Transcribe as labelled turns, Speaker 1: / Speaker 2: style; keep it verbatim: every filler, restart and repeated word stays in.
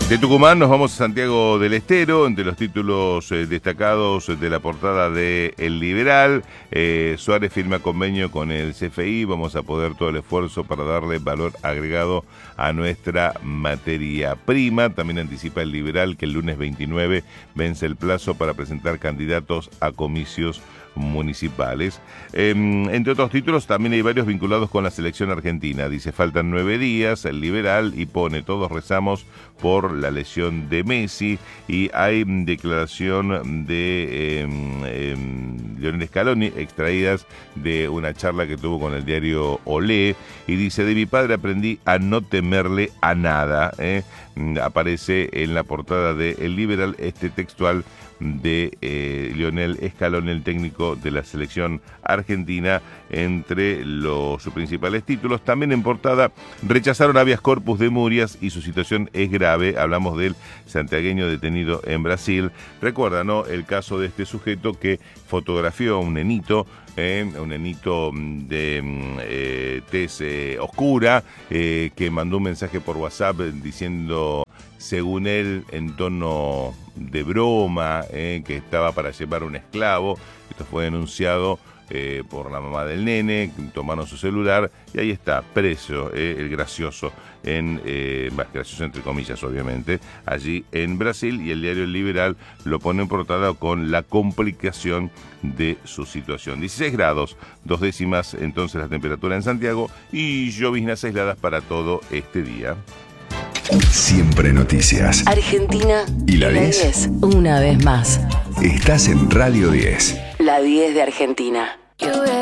Speaker 1: De Tucumán nos vamos a Santiago del Estero, entre los títulos eh, destacados de la portada de El Liberal. Eh, Suárez firma convenio con el C F I, vamos a poder todo el esfuerzo para darle valor agregado a nuestra materia prima. También anticipa El Liberal que el lunes veintinueve vence el plazo para presentar candidatos a comicios municipales. Eh, entre otros títulos también hay varios vinculados con la selección argentina. Dice, faltan nueve días, El Liberal, y pone, todos rezamos por la lesión de Messi, y hay declaración de eh, eh, Lionel Scaloni extraídas de una charla que tuvo con el diario Olé, y dice, de mi padre aprendí a no temerle a nada. ¿eh? Aparece en la portada de El Liberal este textual de eh, Lionel Scaloni, el técnico de la selección argentina, entre los principales títulos. También en portada, rechazaron habeas corpus de Murias y su situación es grave. Hablamos del santiagueño detenido en Brasil. Recuerda, ¿no?, el caso de este sujeto que fotografió a un nenito, eh, un nenito de eh, tez eh, oscura, eh, que mandó un mensaje por WhatsApp diciendo, según él, en tono de broma, eh, que estaba para llevar un esclavo. Esto fue denunciado eh, por la mamá del nene, tomaron su celular y ahí está, preso, eh, el gracioso, en eh, gracioso entre comillas, obviamente, allí en Brasil, y el diario El Liberal lo pone en portada con la complicación de su situación. dieciséis grados, dos décimas entonces la temperatura en Santiago, y lloviznas aisladas para todo este día.
Speaker 2: Siempre noticias.
Speaker 3: Argentina
Speaker 2: y la diez.
Speaker 3: Una vez más.
Speaker 2: Estás en Radio diez.
Speaker 3: La diez de Argentina.